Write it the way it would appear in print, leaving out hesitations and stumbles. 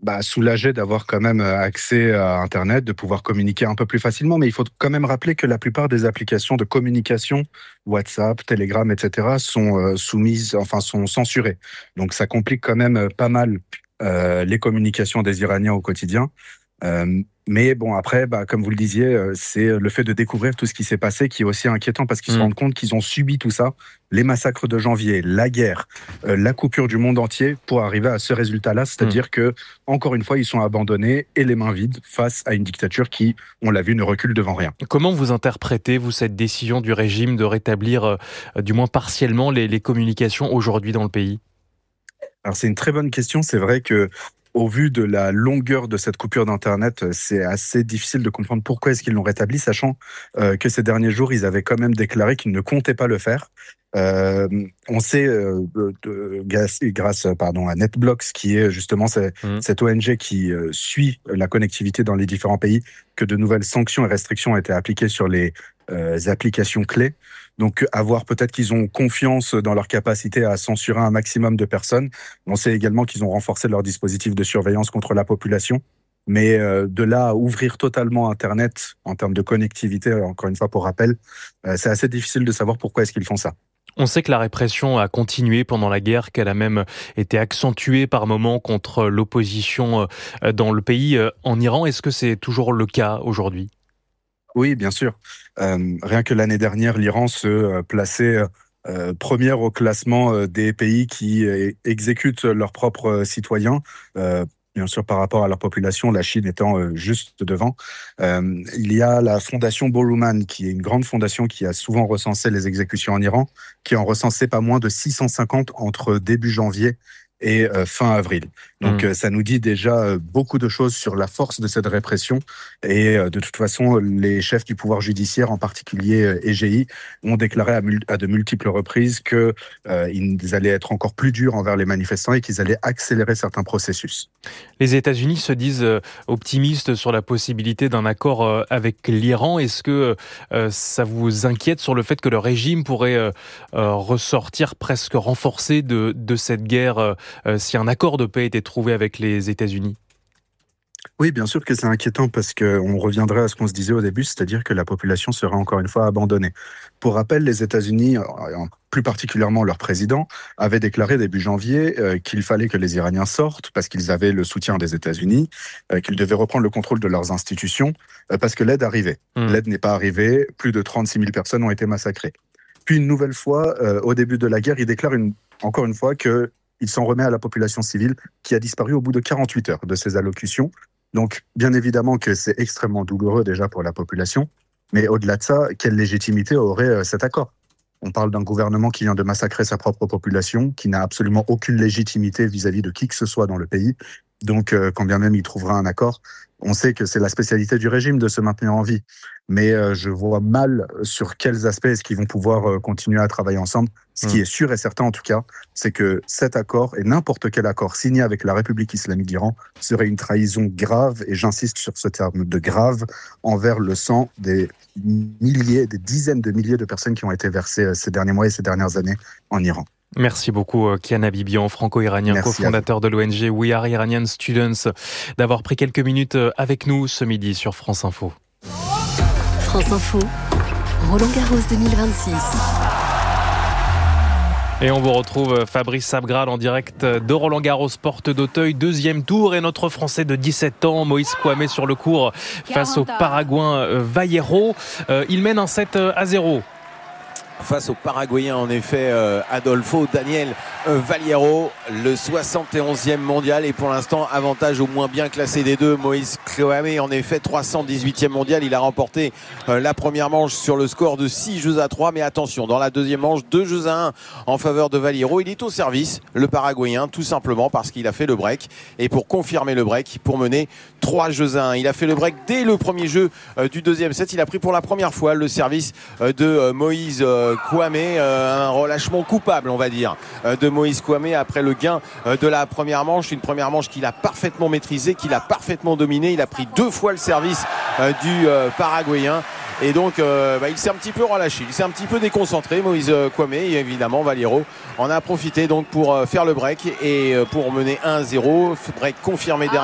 soulagé d'avoir quand même accès à Internet, de pouvoir communiquer un peu plus facilement. Mais il faut quand même rappeler que la plupart des applications de communication, WhatsApp, Telegram, etc., sont sont censurées. Donc ça complique quand même pas mal les communications des Iraniens au quotidien. Mais bon, après, comme vous le disiez, c'est le fait de découvrir tout ce qui s'est passé qui est aussi inquiétant parce qu'ils se rendent compte qu'ils ont subi tout ça, les massacres de janvier, la guerre, la coupure du monde entier pour arriver à ce résultat-là. C'est-à-dire que, encore une fois, ils sont abandonnés et les mains vides face à une dictature qui, on l'a vu, ne recule devant rien. Comment vous interprétez, vous, cette décision du régime de rétablir, du moins partiellement, les communications aujourd'hui dans le pays ? Alors, c'est une très bonne question. C'est vrai que, au vu de la longueur de cette coupure d'Internet, c'est assez difficile de comprendre pourquoi est-ce qu'ils l'ont rétabli, sachant que ces derniers jours, ils avaient quand même déclaré qu'ils ne comptaient pas le faire. On sait, grâce à NetBlocks, qui est justement cette ONG qui suit la connectivité dans les différents pays, que de nouvelles sanctions et restrictions ont été appliquées sur les applications clés. Donc, à voir, peut-être qu'ils ont confiance dans leur capacité à censurer un maximum de personnes. On sait également qu'ils ont renforcé leur dispositif de surveillance contre la population. Mais de là à ouvrir totalement Internet en termes de connectivité, encore une fois pour rappel, c'est assez difficile de savoir pourquoi est-ce qu'ils font ça. On sait que la répression a continué pendant la guerre, qu'elle a même été accentuée par moments contre l'opposition dans le pays. En Iran, est-ce que c'est toujours le cas aujourd'hui ? Oui, bien sûr. Rien que l'année dernière, l'Iran se plaçait première au classement des pays qui exécutent leurs propres citoyens. Bien sûr, par rapport à leur population, la Chine étant juste devant. Il y a la fondation Borumhan, qui est une grande fondation qui a souvent recensé les exécutions en Iran, qui en recensait pas moins de 650 entre début janvier et fin avril. Donc ça nous dit déjà beaucoup de choses sur la force de cette répression. Et de toute façon, les chefs du pouvoir judiciaire, en particulier EGI, ont déclaré à de multiples reprises qu'ils allaient être encore plus durs envers les manifestants et qu'ils allaient accélérer certains processus. Les États-Unis se disent optimistes sur la possibilité d'un accord avec l'Iran. Est-ce que ça vous inquiète sur le fait que le régime pourrait ressortir presque renforcé de cette guerre si un accord de paix était trouvé avec les États-Unis ? Oui, bien sûr que c'est inquiétant parce qu'on reviendrait à ce qu'on se disait au début, c'est-à-dire que la population serait encore une fois abandonnée. Pour rappel, les États-Unis, plus particulièrement leur président, avaient déclaré début janvier qu'il fallait que les Iraniens sortent parce qu'ils avaient le soutien des États-Unis, qu'ils devaient reprendre le contrôle de leurs institutions parce que l'aide arrivait. L'aide n'est pas arrivée, plus de 36 000 personnes ont été massacrées. Puis une nouvelle fois, au début de la guerre, il déclare encore une fois qu'il s'en remet à la population civile qui a disparu au bout de 48 heures de ces allocutions. Donc, bien évidemment que c'est extrêmement douloureux déjà pour la population, mais au-delà de ça, quelle légitimité aurait cet accord ? On parle d'un gouvernement qui vient de massacrer sa propre population, qui n'a absolument aucune légitimité vis-à-vis de qui que ce soit dans le pays. Donc, quand bien même il trouvera un accord, on sait que c'est la spécialité du régime de se maintenir en vie. Mais je vois mal sur quels aspects est-ce qu'ils vont pouvoir continuer à travailler ensemble. Ce qui est sûr et certain, en tout cas, c'est que cet accord, et n'importe quel accord signé avec la République islamique d'Iran, serait une trahison grave, et j'insiste sur ce terme de grave, envers le sang des milliers, des dizaines de milliers de personnes qui ont été versées ces derniers mois et ces dernières années en Iran. Merci beaucoup Kian Habibian, franco-iranien, cofondateur de l'ONG We Are Iranian Students, d'avoir pris quelques minutes avec nous ce midi sur France Info. France Info, Roland-Garros 2026. Et on vous retrouve Fabrice Sabgrad en direct de Roland-Garros, porte d'Auteuil, deuxième tour. Et notre Français de 17 ans, Moïse Kouamé, sur le court face au Paraguayen Vallejo. Il mène un 7-0. Face au Paraguayen, en effet, Adolfo Daniel Vallejo, le 71e mondial, et pour l'instant avantage au moins bien classé des deux. Moïse Kouamé, en effet, 318e mondial. Il a remporté la première manche sur le score de 6-3, mais attention, dans la deuxième manche, 2-1 en faveur de Vallejo. Il est au service, le Paraguayen, tout simplement parce qu'il a fait le break, et pour confirmer le break, pour mener 3-1. Il a fait le break dès le premier jeu du deuxième set. Il a pris pour la première fois le service de Moïse Kouamé, un relâchement coupable, on va dire, de Moïse Kouamé après le gain de la première manche. Une première manche qu'il a parfaitement maîtrisée, qu'il a parfaitement dominée. Il a pris 2 fois le service du Paraguayen. Et donc, il s'est un petit peu relâché, il s'est un petit peu déconcentré, Moïse Kouamé. Et évidemment, Vallejo en a profité donc pour faire le break et pour mener 1-0. Break confirmé derrière.